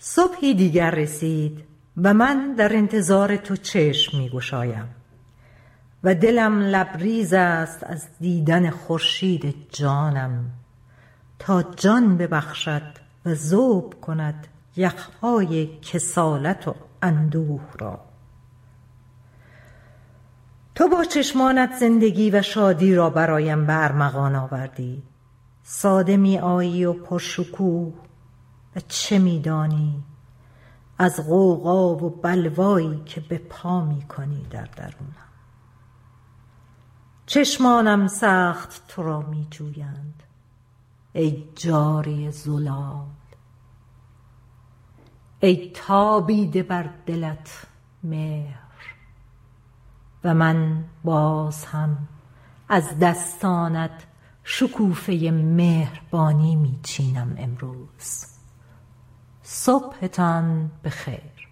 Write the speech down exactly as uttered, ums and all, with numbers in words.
صبحی دیگر رسید و من در انتظار تو چشم می گشایم و دلم لبریز است از دیدن خورشید جانم تا جان ببخشد و ذوب کند یخهای کسالت و اندوه را. تو با چشمانت زندگی و شادی را برایم به ارمغان آوردی. ساده می آیی و پرشکوه و چه می دانی از غوغا و بلوایی که به پا می کنی در درونم. چشمانم سخت تو را می جویند ای جاری زلال، ای تابیده بر دلت مهر و من باز هم از دستانت شکوفه مهربانی می چینم امروز. صبحتان بخیر.